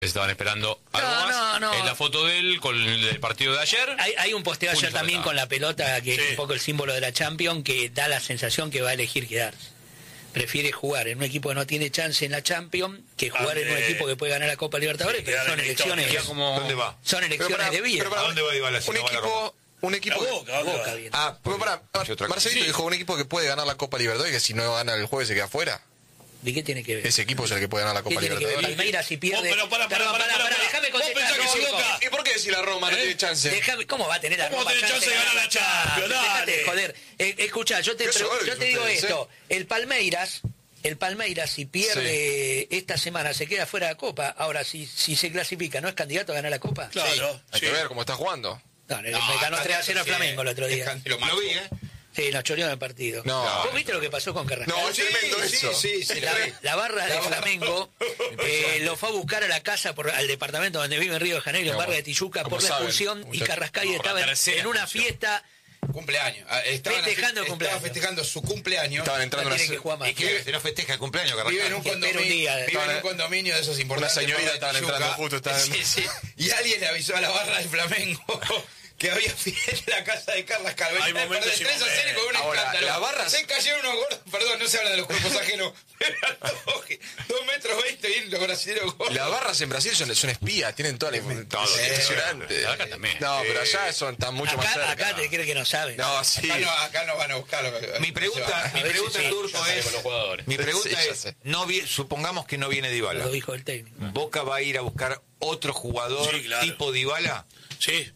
Estaban esperando algo más. En la foto de él con el partido de ayer. Hay un posteo ayer también con la pelota, que es un poco el símbolo de la Champions, que da la sensación que va a elegir quedarse. Prefiere jugar en un equipo que no tiene chance en la Champions que jugar en un equipo que puede ganar la Copa Libertadores, pero son elecciones. ¿Dónde va? Son elecciones de vida. ¿A dónde va Dybala? Un equipo Boca viene. Marcelito dijo un equipo que puede ganar la Copa Libertadores, que si no gana el jueves se queda fuera. ¿De qué tiene que ver? Ese equipo es el que puede ganar la Copa Libertadores. Palmeiras si pierde. Pero para, déjame contestar. ¿Y por qué si la Roma no tiene chance? ¿Cómo va a tener la Roma? ¿Cómo tiene chance de ganar la Champions? Dejate, joder. Escuchá, yo te digo esto. El Palmeiras, si pierde esta semana, se queda fuera de la Copa. Ahora, si se clasifica, ¿no es candidato a ganar la Copa? Claro. Hay que ver cómo está jugando. No, me ganó 3-0 a Flamengo el otro día. Lo vi, Sí, nos chorearon el partido. ¿Vos viste lo que pasó con Carrascal? No, es tremendo eso. Sí. La barra de Flamengo lo fue a buscar a la casa, al departamento donde vive en Río de Janeiro, en Barra de Tijuca, por la expulsión, y Carrascal estaba en una fiesta. Cumpleaños. Estaba festejando su cumpleaños. Estaban entrando ¿Y qué? ¿No festeja el cumpleaños, Carrascal? Vive en un condominio de esos importantes. Una señorita estaban entrando justo. Sí. Y alguien le avisó a la barra del Flamengo que había fiesta en la casa de Carrascal. Hay momentos de 3 a 0 con un escándalo. La barra... Se cayeron unos gordos. Perdón, no se habla de los cuerpos ajenos. 2 metros 20 y los brasileños gordos. Las barras en Brasil son espías, tienen toda la información. Impresionante. Acá también. No, pero allá están mucho más cerca. Acá te cree que no saben. No, sí. Acá no van a buscarlo. Mi pregunta, Turco, es... Mi pregunta es, supongamos que no viene Dybala. Lo dijo el técnico. ¿Boca va a ir a buscar otro jugador tipo Dybala? Sí.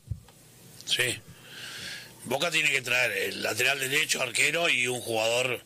Boca tiene que traer el lateral derecho, arquero y un jugador.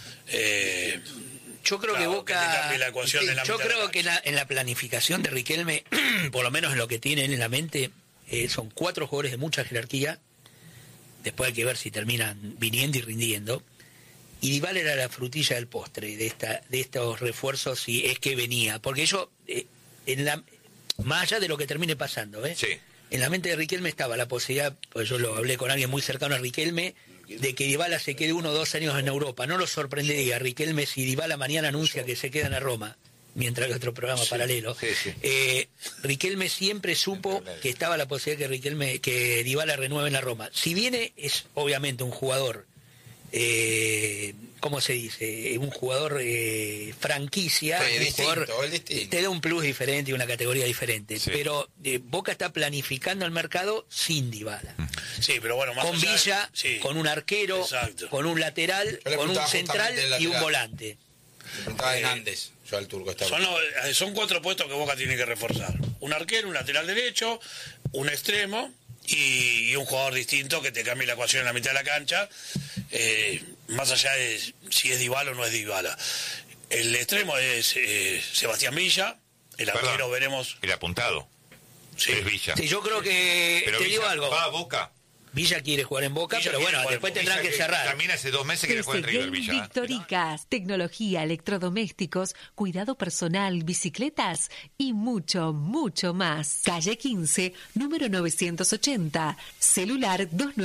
Yo creo que Boca. Yo creo que en la planificación de Riquelme, por lo menos en lo que tiene él en la mente, son 4 jugadores de mucha jerarquía. Después hay que ver si terminan viniendo y rindiendo. Y Dybala era la frutilla del postre de estos refuerzos, si es que venía. Porque yo, más allá de lo que termine pasando, Sí. En la mente de Riquelme estaba la posibilidad, pues yo lo hablé con alguien muy cercano a Riquelme, de que Dybala se quede 1 o 2 años en Europa. No lo sorprendería Riquelme si Dybala mañana anuncia que se queda en la Roma, mientras que otro programa paralelo. Riquelme siempre supo que estaba la posibilidad que Dybala renueve en la Roma. Si viene, es obviamente un jugador, ¿cómo se dice? Un jugador franquicia, te da un plus diferente y una categoría diferente. Pero Boca está planificando el mercado sin Dybala. Sí, pero bueno, más con Villa, con un arquero, con un lateral, con un central y un volante. Hernández, yo al Turco estaba. Son 4 puestos que Boca tiene que reforzar: un arquero, un lateral derecho, un extremo y un jugador distinto que te cambie la ecuación en la mitad de la cancha, más allá de si es Dybala o no es Dybala. El extremo es Sebastián Villa, el arquero veremos. El apuntado. Sí. Es Villa. Sí, yo creo que pero te Villa, digo algo. ¿va a Boca? Villa quiere jugar en Boca, pero bueno, después tendrán que cerrar. También hace 2 meses que le juega en River, Villa. Victoricas, tecnología, electrodomésticos, cuidado personal, bicicletas y mucho, mucho más. Calle 15, número 980, celular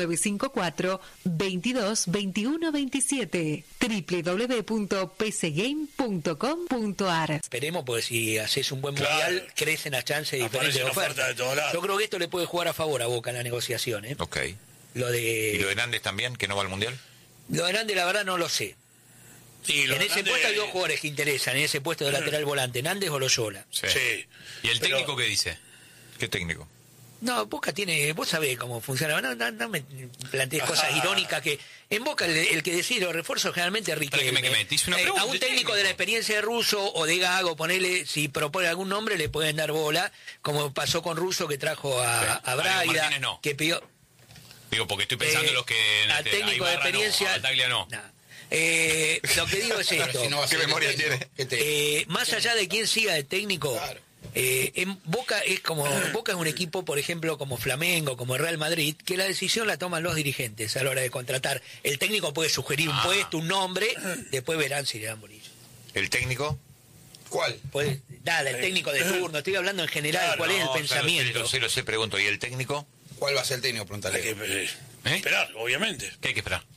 2954-222127, www.pcgame.com.ar. Esperemos, porque si haces un buen mundial, crecen las chances de diferentes ofertas. Yo creo que esto le puede jugar a favor a Boca en la negociación. Ok. ¿Y lo de Hernández también, que no va al mundial? Lo de Hernández, la verdad, no lo sé. En ese puesto hay 2 jugadores que interesan, en ese puesto de lateral volante, Hernández o Loyola. Sí. ¿Y el técnico qué dice? ¿Qué técnico? No, Boca tiene, vos sabés cómo funciona, no me plantees cosas irónicas que en Boca el que decide los refuerzos generalmente es Riquelme. A un técnico de la experiencia de Russo o de Gago, ponele, si propone algún nombre le pueden dar bola, como pasó con Russo que trajo a Braida, que pidió. Digo, porque estoy pensando en los que... al técnico de experiencia... No, a Taglia no. Lo que digo es esto. ¿Qué memoria tiene? Más allá de quién siga de técnico, en Boca Boca es un equipo, por ejemplo, como Flamengo, como Real Madrid, que la decisión la toman los dirigentes a la hora de contratar. El técnico puede sugerir un puesto, un nombre, después verán si le dan bolilla. ¿El técnico? ¿Cuál? Pues, nada, el técnico de turno, estoy hablando en general, ¿cuál es el pensamiento? Lo sé, pregunto. ¿Y el técnico? ¿Cuál va a ser el técnico? Pregúntale. Hay que esperar, obviamente. ¿Qué hay que esperar?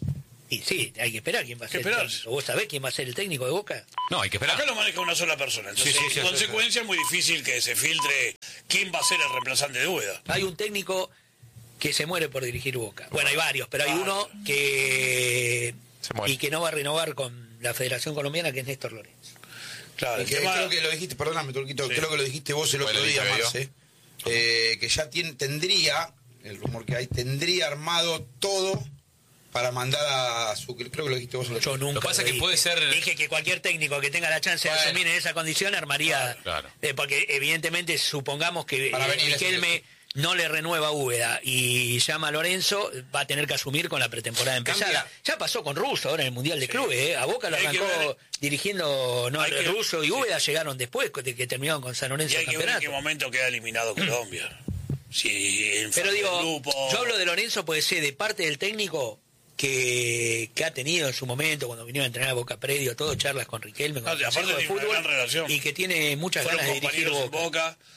Y sí, hay que esperar quién va a ser el esperar. técnico. ¿Vos sabés quién va a ser el técnico de Boca? No, hay que esperar. Acá lo maneja una sola persona. Entonces, Sí, en consecuencia, es muy difícil que se filtre quién va a ser el reemplazante de Úbeda. Hay un técnico que se muere por dirigir Boca. Bueno, hay varios, pero hay uno que Se muere. y que no va a renovar con la Federación Colombiana, que es Néstor Lorenzo. Claro, Que creo que lo dijiste, perdóname, Turquito, creo que lo dijiste vos el otro día, Marce, que ya tendría, el rumor que hay, tendría armado todo para mandar a su... Creo que lo dijiste vos el otro Yo día. nunca Lo que pasa es que dije. puede ser- Dije que cualquier técnico que tenga la chance de Bueno. asumir en esa condición armaría... Claro. Porque evidentemente supongamos que Para venir Riquelme no le renueva a Úbeda y llama a Lorenzo, va a tener que asumir con la pretemporada empezada. Cambia. Ya pasó con Russo ahora en el Mundial de Clubes. A Boca lo Hay que arrancó ver- dirigiendo hay que- Russo y Úbeda llegaron después de que terminaron con San Y Lorenzo hay el que ver en qué campeonato. momento queda eliminado Colombia. Si en Pero fase de digo, grupo, yo hablo de Lorenzo, puede ser de parte del técnico que ha tenido en su momento, cuando vinieron a entrenar a Boca Predio, todo, charlas con Riquelme, con Ah, el y aparte Consejo de tiene una Fútbol, gran relación. y que tiene muchas fueron ganas de dirigir compañeros en Boca. Boca,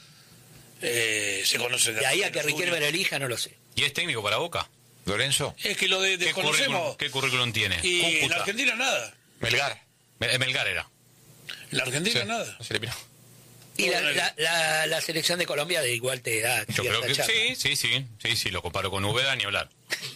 se conocen De ahí a que años, Riquelme Julio. lo elija, no lo sé. ¿Y es técnico para Boca? Lorenzo. Es que lo desconocemos. ¿Qué currículum tiene? Y en Cúcuta. la Argentina nada. Melgar. Melgar era. En la Argentina Sí, nada. se eliminó. Y la selección de Colombia de igual te da Yo creo cierta que charla. sí, lo comparo con Úbeda ni hablar.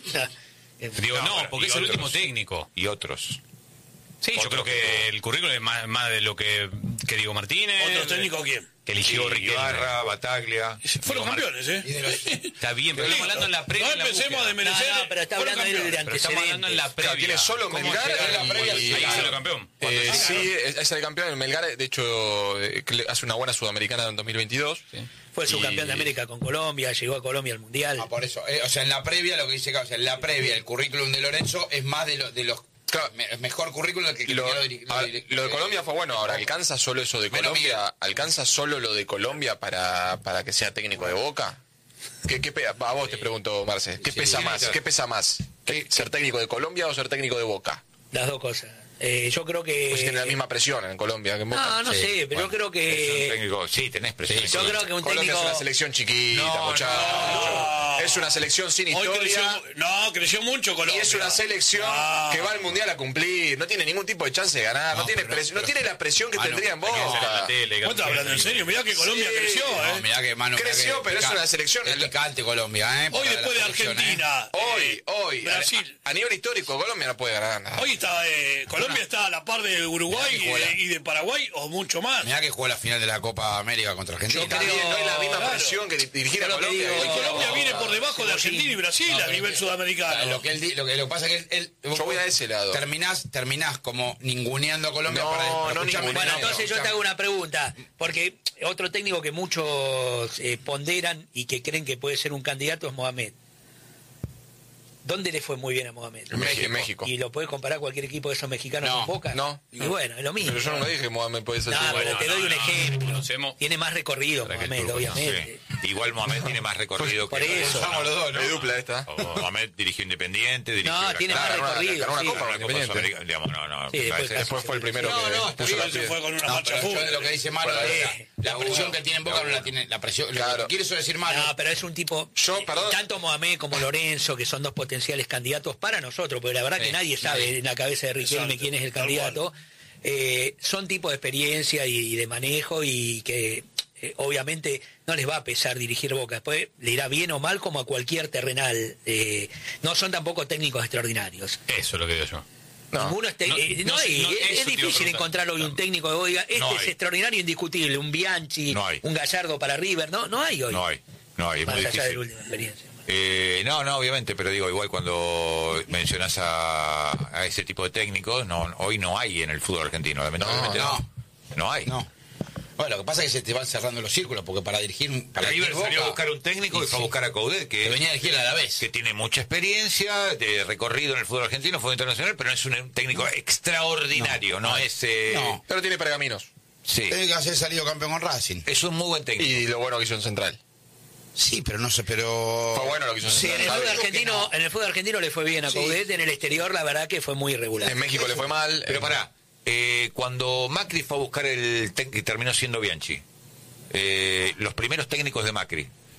Digo, no, pero porque y es el otros. último técnico. Y otros. Sí, yo creo que el currículum es más de lo que Diego Martínez. ¿Otro técnico quién? Que eligió Riquelme. Ibarra, Bataglia. Fueron campeones, ¿eh? Y de los- Está bien, pero estamos hablando en la previa. No en la empecemos a búsqueda. desmerecer. No, pero está Fueron hablando de campeones. Pero estamos hablando en la antecedentes. previa. Tiene solo ¿Cómo Melgar llegaron? en la previa, Y sí, ahí claro. salió campeón. Sí, es el campeón. El Melgar, de hecho, hace una buena sudamericana en 2022. Fue subcampeón Y- de América con Colombia, llegó a Colombia al Mundial. Ah, por eso. O sea, en la previa, lo que dice Carlos, en la previa, el currículum de Lorenzo es más de los... Claro. mejor currículum que Lo de Colombia fue bueno. Ahora, ¿alcanza solo eso de Menos Colombia? ¿Alcanza solo lo de Colombia para que sea técnico de Boca? A vos te pregunto, Marce. ¿Qué pesa más? ¿Qué pesa más? ¿Ser técnico de Colombia o ser técnico de Boca? Las dos cosas. Yo creo que... Pues tiene la misma presión en Colombia que en Boca. No sé, pero yo creo que... Técnico, sí, tenés presión. Yo creo que un Colombia técnico... es una selección chiquita, No, muchachos. no. Es una selección sin Hoy historia. creció mucho Y Colombia. es una selección No. que va al Mundial a cumplir. No tiene ningún tipo de chance de ganar. No, tiene la presión que tendría en Boca. ¿Vos estás hablando en serio? Mirá que Colombia Sí. creció, No, ¿eh? mirá que, mano, mirá Creció, que pero es picante. una selección. Es picante Colombia, ¿eh? Hoy Para después de la selección, Argentina. Hoy, Brasil. a nivel histórico, Colombia no puede ganar nada. Hoy está Colombia está a la par de Uruguay y de Paraguay o mucho más. Mirá que jugó la final de la Copa América contra Argentina. Está bien, no hay la misma claro. presión que dirigir a Yo lo que Colombia. digo- Hoy Colombia viene por debajo de Argentina y Brasil a nivel sudamericano. Lo que pasa es que Yo voy a ese lado. Terminás como ninguneando a Colombia No, para no escuchame, ninguneando. Bueno, entonces yo te hago una pregunta, porque otro técnico que muchos ponderan y que creen que puede ser un candidato es Mohamed. ¿Dónde le fue muy bien a Mohamed? En México. ¿Y lo puedes comparar cualquier equipo de esos mexicanos No, con Boca? no. Y bueno, es lo mismo. Pero yo no lo dije, Mohamed puede ser. No, técnico. pero te doy un ejemplo. Conocemos. Tiene más recorrido Para que Mohamed, tú lo obviamente. conoces. Igual Mohamed tiene más recorrido Por que eso. Somos los dos, ¿no? Es dupla esta. Mohamed dirigió Independiente, dirigió No, tiene más Ganó una- recorrido. ganó una sí. Copa Copa Independiente. Sudamericana, digamos, no. Sí, después Después fue el primero No, no, que está puso bien, la Se piedra. fue con una No, marcha pero yo fútbol. de lo que dice Maro, la presión que tiene en Boca no la tiene. La presión, Claro. lo que quiere eso decir Maro. No, pero es un tipo... Perdón. Tanto Mohamed como Lorenzo, que son dos potenciales candidatos para nosotros, porque la verdad que nadie sabe en la cabeza de Riquelme Exacto, quién es el tal candidato. Son tipos de experiencia y de manejo y que obviamente no les va a pesar dirigir Boca. Después le irá bien o mal como a cualquier terrenal. No son tampoco técnicos extraordinarios. Eso es lo que digo yo. Ninguno es, no, hay, no, eso te iba es a difícil preguntar. encontrar hoy un técnico que oiga, este No es hay. extraordinario indiscutible, un Bianchi, No hay. un Gallardo para River, no hay hoy. No hay, es más muy allá de la difícil. última experiencia. No, obviamente, pero digo, igual cuando mencionás a ese tipo de técnicos, hoy no hay en el fútbol argentino, lamentablemente no hay. No. Bueno, lo que pasa es que se te van cerrando los círculos, porque para dirigir... Para River dirigir salió a Boca, buscar un técnico y fue a buscar a Coudet, que venía a dirigir a la vez. que tiene mucha experiencia de recorrido en el fútbol argentino, fútbol internacional, pero no es un técnico extraordinario, no es... No. Pero tiene pergaminos. Sí, Tiene que haber salido campeón con Racing. es un muy buen técnico. Y lo bueno que hizo en Central. Sí, pero no sé, pero... Fue bueno lo que hizo en Sí, en el Central. fútbol argentino, en el fútbol argentino le fue bien a Sí. Coudet, en el exterior la verdad que fue muy irregular. En México le fue mal. Pero pará, cuando Macri fue a buscar el técnico que terminó siendo Bianchi, los primeros técnicos de Macri,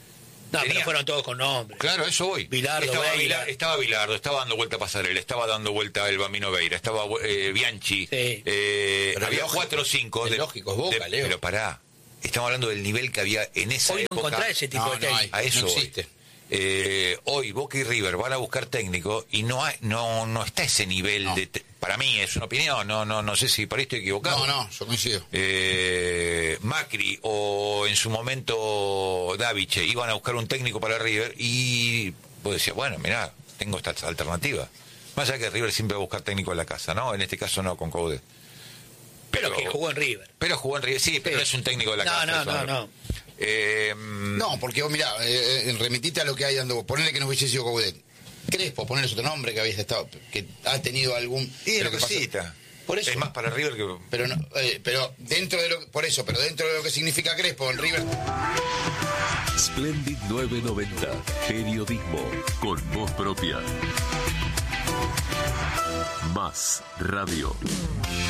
No, pero fueron todos con nombres. Claro, eso voy. Bilardo, estaba Bilardo, estaba dando vuelta Pasarela, estaba dando vuelta el Bambino Veira, estaba Bianchi. Sí. Había 4 o 5. Lógico, es Boca, Leo. Pero pará, estamos hablando del nivel que había en esa Hoy época. no encontrás ese tipo de técnico. A eso no existe. Hoy Boca y River van a buscar técnico y no está ese nivel de para mí es una opinión, no sé si por ahí estoy equivocado. No, yo coincido. Macri o en su momento Daviche iban a buscar un técnico para River y vos decías, bueno, mirá, tengo estas alternativas. Más allá que River siempre va a buscar técnico en la casa, ¿no? En este caso no con Coudet. Pero que jugó en River. Pero jugó en River, sí, pero no es un técnico de la casa. No. No, porque vos mirá, remitite a lo que hay dando. Ponele que no hubiese sido Coudet. Crespo, ponele otro nombre que habéis estado, que ha tenido algún. Y lo que pasa. Por eso. Es más para River que. Pero dentro de lo, por eso, pero dentro de lo que significa Crespo en River. Splendid 990, periodismo con voz propia. Más radio.